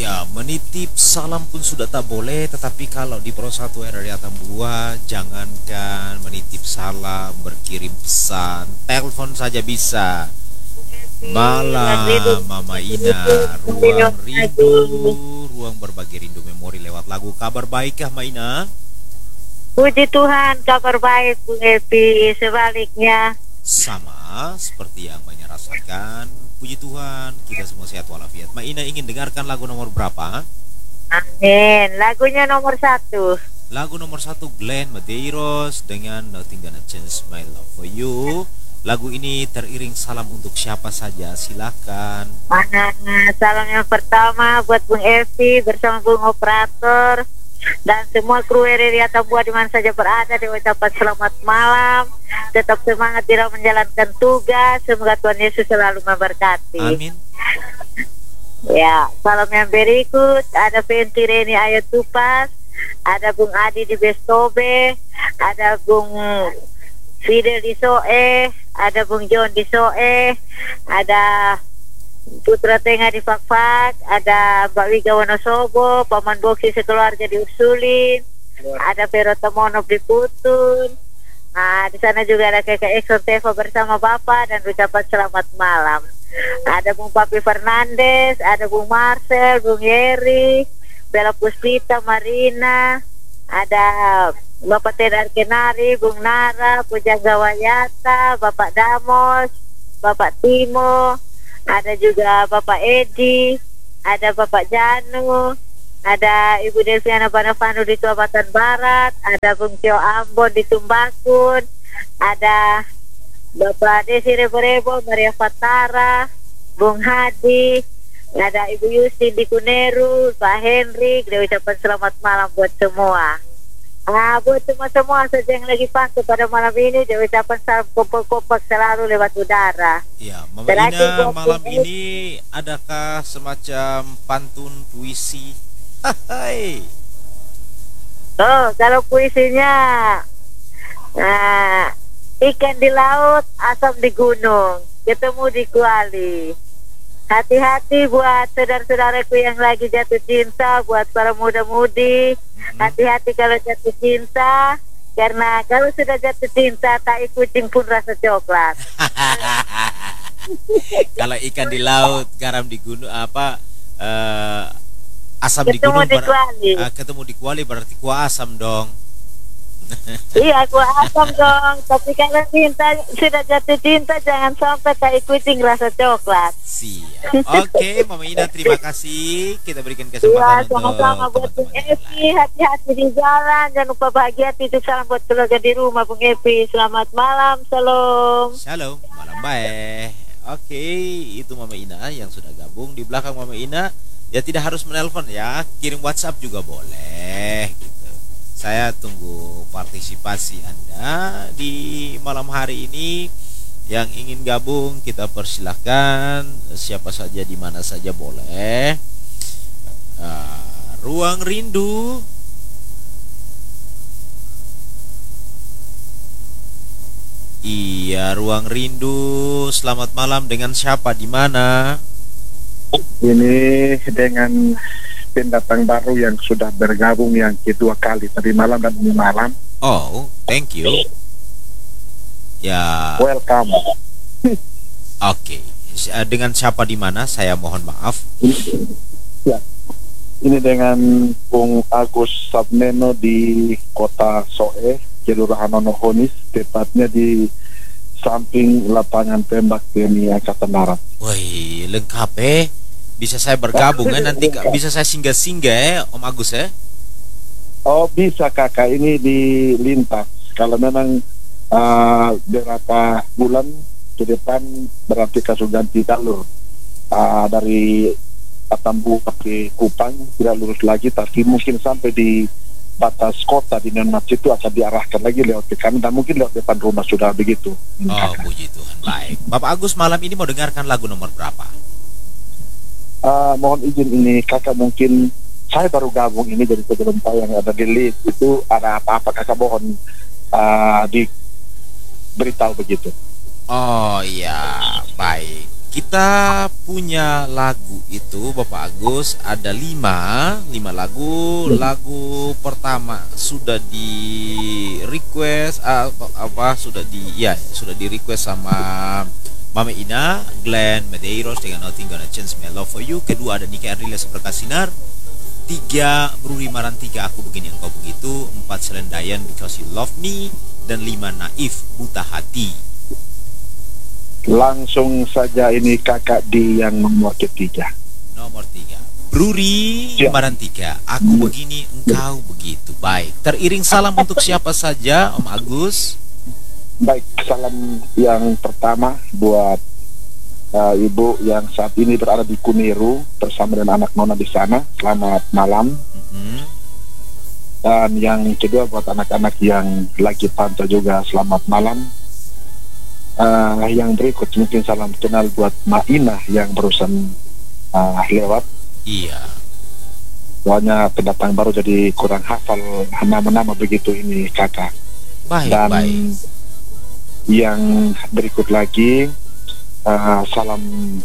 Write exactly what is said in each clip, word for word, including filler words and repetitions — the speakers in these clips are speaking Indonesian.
Ya, menitip salam pun sudah tak boleh, tetapi kalau di Pro satu R R I Atambua, jangankan menitip salam, berkirim pesan, telepon saja bisa. Malam, Mama Ina, ruang rindu, ruang berbagi rindu memori lewat lagu kabar baik kah, Ma Ina? Puji Tuhan, kabar baik Bung Epi. Sebaliknya, Sama seperti yang banyak rasakan. Puji Tuhan, kita semua sehat walafiat. Ma Ina ingin dengarkan lagu nomor berapa? amin. Lagunya nomor satu. Lagu nomor satu Glenn Medeiros dengan Nothing Gonna Change My Love For You. Lagu ini teriring salam untuk siapa saja, silakan. Mana salam yang pertama buat Bung Epi bersama Bung Operator dan semua kru R R I Atambua di mana saja berada. Diucapkan selamat malam. Tetap semangat dalam menjalankan tugas. Semoga Tuhan Yesus selalu memberkati. Amin. Ya, salam yang berikut ada Penti Reni Ayat Tupas, ada Bung Adi di Bestobe, ada Bung Fidel di Soe, ada Bung John di Soe, ada Putra Tengah di Fakfak, ada Mbak Wiga Wonosobo, Paman Boksi sekeluarga di Usulin, ada Pero Tamonov di Putun. Nah, di sana juga ada Kakak Exxon Teva bersama Bapak dan ucapan selamat malam. Ada Bung Papi Fernandes, ada Bung Marcel, Bung Yeri, Bella Puspita, Marina, ada Bapak Tedar Kenari, Bung Nara, Pujaga Wayata, Bapak Damos, Bapak Timo, ada juga Bapak Edi, ada Bapak Janu, ada Ibu Delviana Banavanu di Tuabatan Barat, ada Bung Tio Ambon di Tumbakun, ada Bapak Desi Rebo-Rebo, Maria Fatara, Bung Hadi, ada Ibu Yusin di Kuneru, Pak Henry. Dia ucapkan selamat malam buat semua. Nah, buat semua-semua saja yang lagi pantau pada malam ini, dia ucapkan salam kompak-kompak selalu lewat udara. Ya, Mama Ina, malam ini adakah semacam pantun puisi? Hai. Oh, kalau puisinya, nah, ikan di laut, asam di gunung, ketemu di kuali. Hati-hati buat saudara-saudaraku yang lagi jatuh cinta, buat para muda-mudi. Hati-hati kalau jatuh cinta, karena kalau sudah jatuh cinta, tai kucing pun rasa coklat. Kalau ikan di laut, garam di gunung, apa eh, asam di Ketemu gunung, di ber- kuali. eh, ketemu di kuali berarti kuah asam dong. Iya, aku asam dong. Tapi kalau cinta sudah jatuh cinta, jangan sampai tai kucing rasa coklat. Siap. Oke, Mama Ina, terima kasih. Kita berikan Iya, kesempatan sama-sama untuk buat Bung teman-teman yang Epi. lain. Hati-hati di jalan. Jangan lupa bahagia. Titip salam buat keluarga di rumah, Bung Epi. Selamat malam. Salam. Shalom, malam baik. Oke, itu Mama Ina yang sudah gabung. Di belakang Mama Ina, ya tidak harus menelpon ya, kirim WhatsApp juga boleh gitu. Saya tunggu partisipasi Anda di malam hari ini. Yang ingin gabung kita persilahkan, siapa saja di mana saja boleh. Uh, ruang rindu. Iya, ruang rindu. Selamat malam, dengan siapa di mana? Ini dengan pendatang baru yang sudah bergabung yang kedua kali tadi malam dan ini malam. Oh, thank you. Ya, Welcome. oke. S- eh, Dengan siapa di mana? Saya mohon maaf. Ya. Ini dengan Bung Agus Sabneno di Kota Soe, Kelurahan Onohonis, tepatnya di samping lapangan tembak T N I Angkatan Darat. Wih, lengkap eh. Bisa saya bergabung eh nanti Kak. Bisa saya singgah-singgah eh, Om Agus eh. Oh bisa kakak, ini di lintas. Kalau memang uh, beberapa bulan ke depan berarti kasus ganti jalur uh, dari Atambu ke Kupang tidak lurus lagi, tapi mungkin sampai di batas kota di Nonmat itu akan diarahkan lagi lewat ke kanan dan mungkin lewat depan rumah sudah begitu. Oh, Kakak. puji Tuhan. Baik. Bapak Agus malam ini mau dengarkan lagu nomor berapa? Uh, mohon izin ini kakak, mungkin saya baru gabung ini jadi sebelum tahu yang ada di lead itu ada apa-apa, kakak mohon uh, diberitahu begitu. Oh iya, baik. Kita punya lagu itu Bapak Agus ada lima, lima lagu. Lagu pertama sudah di request apa, apa sudah di ya sudah di request sama Mama Ina, Glenn Medeiros dengan Nothing Gonna Change My Love For You. Kedua ada Nike Ardila Seberkas Sinar. Tiga Bruri Marantika Aku Begini Engkau Begitu. Empat Selendayan Because You Love Me. Dan lima Naif Buta Hati. Langsung saja ini kakak di yang nomor ketiga. Nomor tiga Bruri Ya. Marantika Aku Begini Engkau Begitu. Baik, teriring salam untuk siapa saja Om Agus? Baik, salam yang pertama buat uh, ibu yang saat ini berada di Kumiru bersama dengan anak nona di sana. Selamat malam. Mhm. Dan yang kedua buat anak-anak yang lagi pantau juga, selamat malam. Uh, yang berikut mungkin salam kenal buat Maina yang barusan uh, lewat. Iya. Soalnya pendatang baru jadi kurang hafal nama-nama begitu ini kakak. Baik, Dan baik. yang berikut lagi uh, salam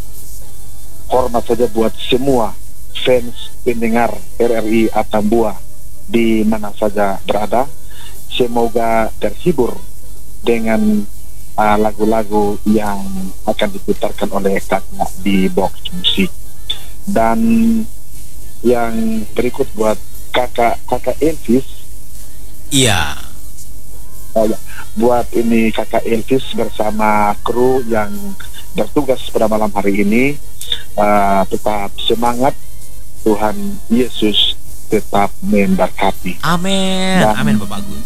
hormat saja buat semua fans pendengar R R I Atambua di mana saja berada. Semoga terhibur dengan uh, lagu-lagu yang akan diputarkan oleh kakak di box musik. Dan yang berikut buat kakak kakak Elvis. Iya. Oh ya, buat ini kakak Elvis bersama kru yang bertugas pada malam hari ini, uh, tetap semangat, Tuhan Yesus tetap memberkati. Amin. Dan- Amin Bapak Agus.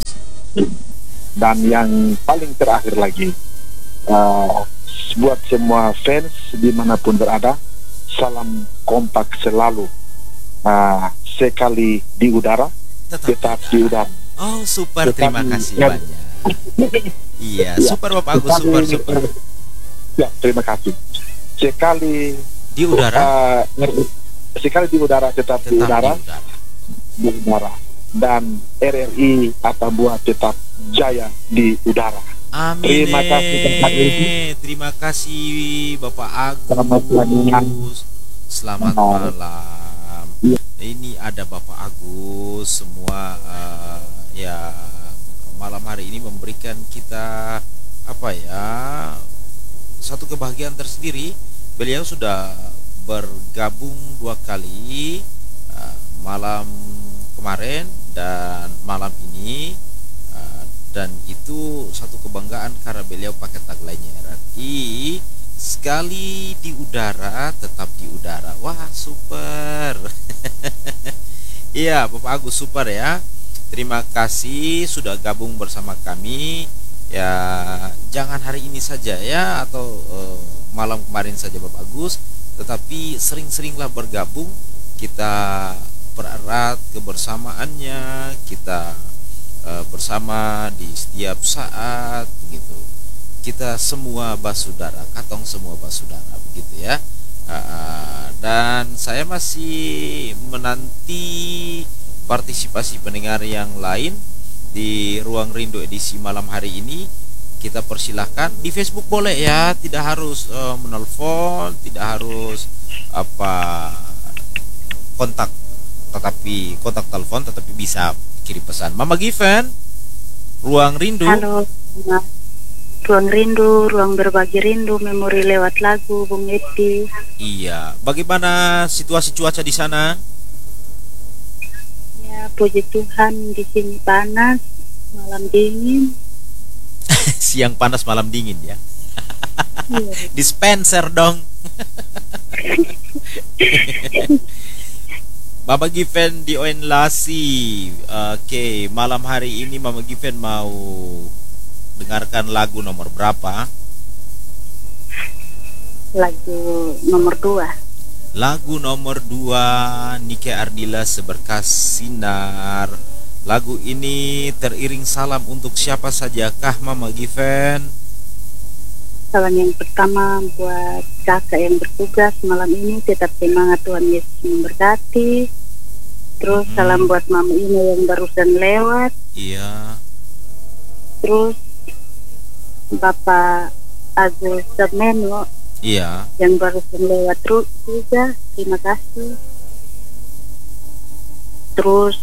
Dan yang paling terakhir lagi, uh, buat semua fans dimanapun berada, salam kompak selalu, uh, sekali di udara, tetap di udara. Oh, super. Tetap Terima di- kasih ya. banyak. Iya, Ya, super Bapak Agus, sekali- super super. Ya, terima kasih. Sekali Di udara, uh, sekali di udara tetap, di tetap udara, di udara. di udara. Dan R R I Atambua tetap jaya di udara. Amin. Terima kasih, Bapak Agus. Terima kasih Bapak Selamat malam. Agus. Selamat Malam. malam. Iya. Ini ada Bapak Agus semua eh, ya malam hari ini memberikan kita apa ya satu kebahagiaan tersendiri. Beliau sudah bergabung dua kali eh, malam kemarin dan malam ini. Uh, dan itu satu kebanggaan karena beliau pakai tagline-nya R R I, sekali di udara tetap di udara. Wah, super. Iya Bapak Agus, super ya. Terima kasih sudah gabung bersama kami. Ya jangan hari ini saja ya, atau uh, malam kemarin saja Bapak Agus, tetapi sering-seringlah bergabung. Kita pererat kebersamaannya, kita uh, bersama di setiap saat begitu. Kita semua basudara, katong semua basudara begitu ya. Uh, dan saya masih menanti partisipasi pendengar yang lain di Ruang Rindu edisi malam hari ini. Kita persilahkan di Facebook boleh ya, tidak harus uh, menelpon, tidak harus apa kontak, tetapi kontak telepon, tetapi bisa kirim pesan. Mama Given, Ruang Rindu. Halo, ruang rindu, ruang berbagi rindu, memori lewat lagu, Bung Eti. Iya, bagaimana situasi cuaca di sana? Ya, puji Tuhan, di sini panas, malam dingin. Siang panas, malam dingin ya. Iya. Dispenser dong. Mama Given di Oenlasi. Oke, malam hari ini Mama Given mau dengarkan lagu nomor berapa? Lagu nomor dua. Lagu nomor dua, Nike Ardila Seberkas Sinar. Lagu ini teriring salam untuk siapa sajakah Mama Given? Salam yang pertama buat kakak yang bertugas malam ini, tetap semangat, Tuhan Yesus memberkati. Terus Hmm. salam buat Mama Ina yang barusan lewat. Iya. Terus Bapak Agus Semeno Iya. yang baru lewat terus juga, terima kasih. Terus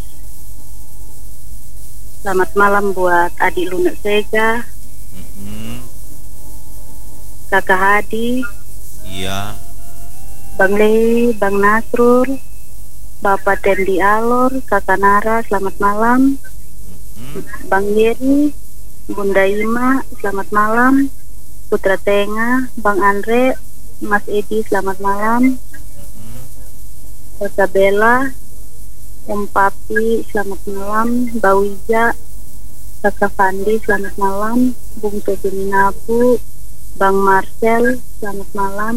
selamat malam buat adik Lunak Sega, Mm-mm. kakak Hadi, Iya. Bang Lei, Bang Nasrul, Bapak Tendi Alor, kakak Nara, selamat malam. Mm. Bang Yeri, Bunda Ima, selamat malam. Putra Tenga, Bang Andre, Mas Edi, selamat malam. Mm. Kakak Bella, Om Papi, selamat malam. Mbak Wija, Kakak Fandi, selamat malam. Bung Tobi Nabu, Bang Marcel, selamat malam.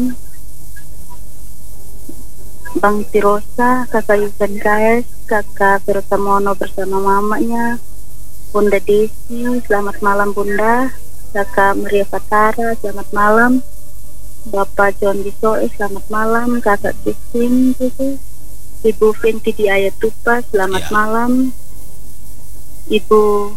Bang Tirosa, Kakak Yusen K S, Kakak Pertamono bersama mamanya. Bunda Desi, selamat malam Bunda. Kakak Maria Fatara, selamat malam. Bapak John Bisoe, selamat malam. Kakak Christine gitu. Ibu Fenty di Ayat Tupa, selamat Ya. malam. Ibu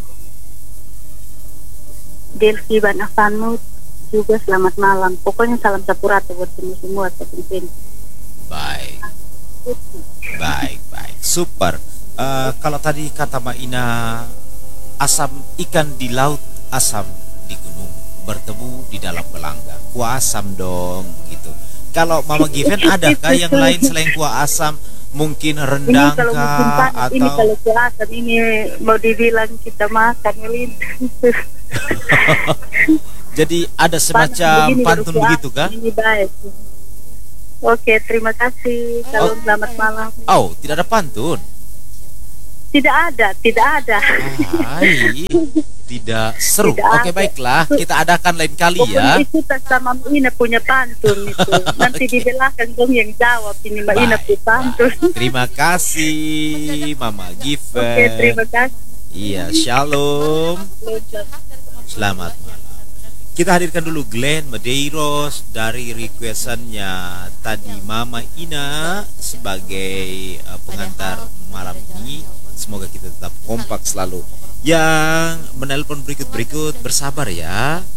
Delvi Banafanu juga selamat malam. Pokoknya salam sapurata buat semua semua teman-teman. Baik. Baik, baik. Super. Eh, kalau tadi kata Mbak Ina, asam ikan di laut, asam di gunung, bertemu di dalam belanga. Kuah asam dong, gitu. Kalau Mama Given, adakah yang lain selain kuah asam? Mungkin rendang Ini kalau musim kah? panas, ini Atau kalau puasa ini mau dibilang kita makan melintas. jadi ada semacam Panas begini baru pantun puasa, begitu kah? Ini baik. Oke, terima kasih. Salam Oh. selamat malam. Oh, tidak ada pantun. Tidak ada, tidak ada. Hai, tidak seru. Tidak Oke, ada. baiklah. Kita adakan lain kali Pokoknya ya. itu tas sama Mbak Ina punya pantun itu. Nanti di belakang dong yang jawab ini Mbak Ina punya pantun. baik. Terima kasih Mama Given. Oke, terima kasih. Iya, shalom. Selamat malam. Kita hadirkan dulu Glenn Medeiros dari requestannya tadi Mama Ina sebagai uh, pengantar malam ini. Semoga kita tetap kompak selalu. Yang menelpon berikut-berikut bersabar ya.